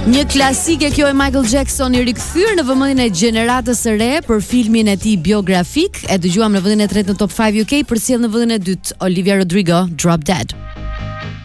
Një klasike kjo e Michael Jackson i rikthyer në vëmendjen e gjeneratës së re për filmin e tij biografik. E dëgjuam në vendin e tretë në Top 5 UK, përcjell në vendin e dytë Olivia Rodrigo, Drop Dead.